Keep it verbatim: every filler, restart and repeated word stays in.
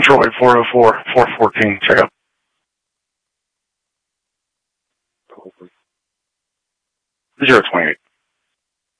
Control eight four oh four, four fourteen, check out. zero twenty-eight.